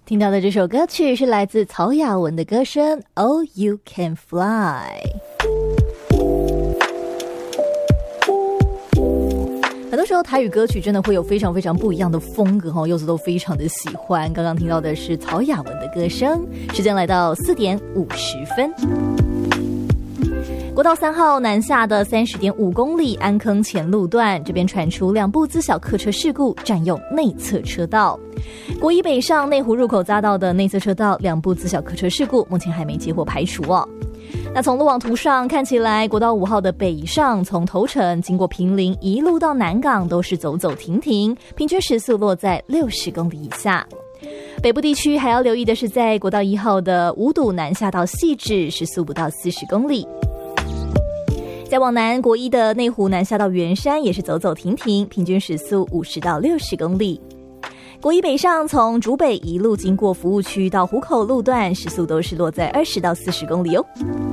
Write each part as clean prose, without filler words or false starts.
听到的这首歌曲是来自曹雅雯的歌声 Oh You Can Fly。 很多时候台语歌曲真的会有非常非常不一样的风格柚子都非常的喜欢。刚刚听到的是曹雅雯的歌声。时间来到4点50分。国道3号南下的30.5公里安坑前路段，这边传出2部自小客车事故，占用内侧车道。国一北上内湖入口匝道的内侧车道2部自小客车事故，目前还没结果排除那从路网图上看起来，国道5号的北上从头城经过坪林一路到南港都是走走停停，平均时速落在60公里以下。北部地区还要留意的是，在国道1号的五堵南下到汐止，时速不到40公里。再往南，国一的内湖南下到圆山也是走走停停，平均时速50到60公里。国一北上从竹北一路经过服务区到湖口路段，时速都是落在20到40公里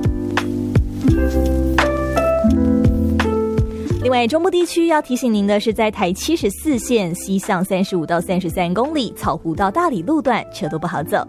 另外，中部地区要提醒您的是，在台74线西向35到33公里草湖到大理路段车都不好走。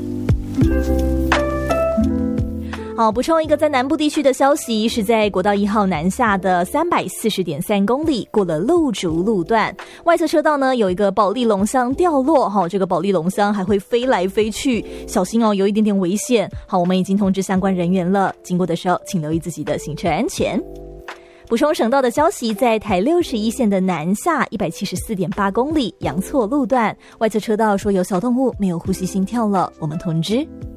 好，补充一个在南部地区的消息，是在国道1号南下的340.3公里，过了鹿竹路段，外侧车道呢有一个保利龙箱掉落这个保利龙箱还会飞来飞去，小心有一点点危险。好，我们已经通知相关人员了，经过的时候请留意自己的行车安全。补充省道的消息，在台61线的南下174.8公里阳错路段，外侧车道说有小动物没有呼吸心跳了，我们通知。